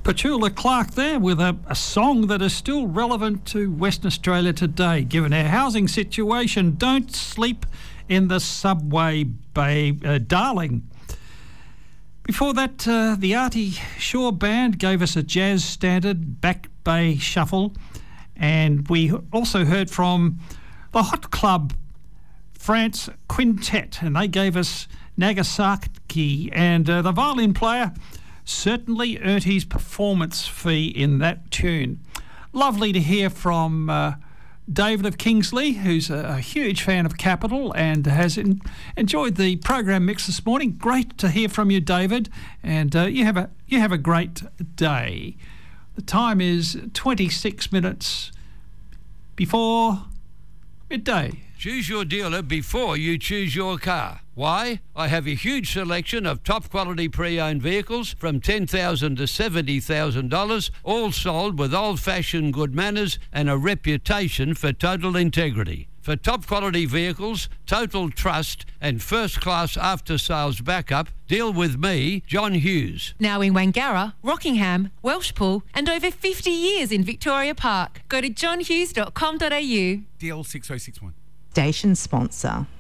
Petula Clark there with a song that is still relevant to Western Australia today, given our housing situation. Don't sleep in the subway, darling. Before that, the Artie Shaw Band gave us a jazz standard, Back Bay Shuffle, and we also heard from the Hot Club France Quintet, and they gave us Nagasaki, and the violin player certainly earned his performance fee in that tune. Lovely to hear from David of Kingsley, who's a huge fan of Capital and has enjoyed the program mix this morning. Great to hear from you, David, and you have a great day. The time is 26 minutes before midday. Choose your dealer before you choose your car. Why? I have a huge selection of top quality pre-owned vehicles from $10,000 to $70,000, all sold with old-fashioned good manners and a reputation for total integrity. For top quality vehicles, total trust and first-class after-sales backup, deal with me, John Hughes. Now in Wangara, Rockingham, Welshpool and over 50 years in Victoria Park. Go to johnhughes.com.au. DL6061. Station sponsor.